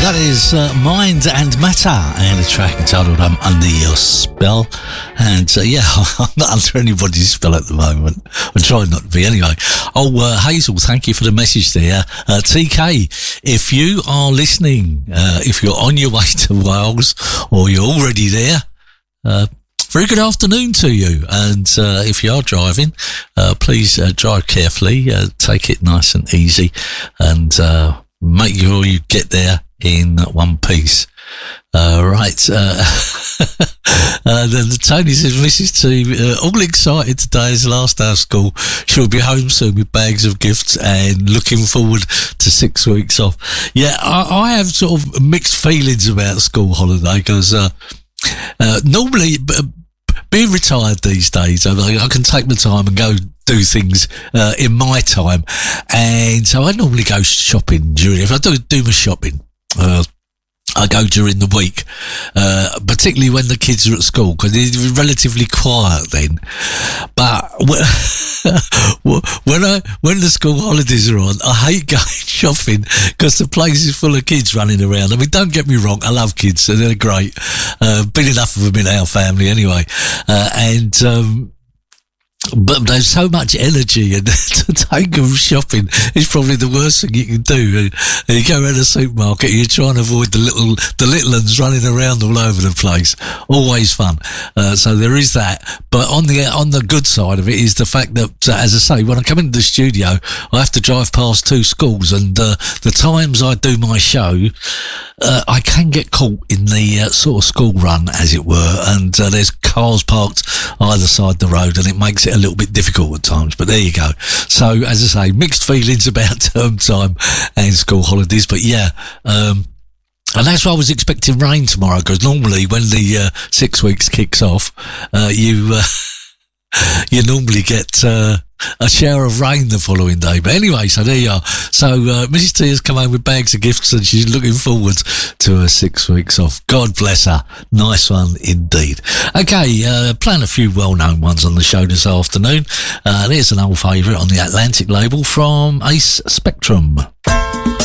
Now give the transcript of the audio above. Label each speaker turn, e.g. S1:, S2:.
S1: That is Mind and Matter, and a track entitled Under Your Spell. And I'm not under anybody's spell at the moment. I'm trying not to be anyway. Hazel, thank you for the message there. TK, if you are listening, if you're on your way to Wales or you're already there, very good afternoon to you. And if you are driving, please drive carefully, take it nice and easy, and make sure you get there in one piece. Right. Then Tony says, Mrs. T, all excited today is the last day of school. She'll be home soon with bags of gifts and looking forward to 6 weeks off. Yeah, I have sort of mixed feelings about the school holiday because normally being retired these days, I can take my time and go do things in my time. And so I normally go shopping if I do my shopping. I go during the week, particularly when the kids are at school, because it's relatively quiet then. But when the school holidays are on, I hate going shopping because the place is full of kids running around. I mean, don't get me wrong, I love kids, so they're great. Been enough of them in our family anyway. But there's so much energy, and to take them shopping is probably the worst thing you can do. And you go around the supermarket, you're trying to avoid the little ones running around all over the place. Always fun. So there is that. But on the good side of it is the fact that, as I say, when I come into the studio, I have to drive past 2 schools, and the times I do my show, I can get caught in the sort of school run, as it were, and there's cars parked either side the road, and it makes it a little bit difficult at times. But there you go. So, as I say, mixed feelings about term time and school holidays. But and that's why I was expecting rain tomorrow, because normally when the 6 weeks kicks off, you normally get a shower of rain the following day. But anyway, so there you are. So Mrs. T has come home with bags of gifts, and she's looking forward to her 6 weeks off. God bless her. Nice one indeed. Okay, playing a few well-known ones on the show this afternoon. There's an old favourite on the Atlantic label from Ace Spectrum.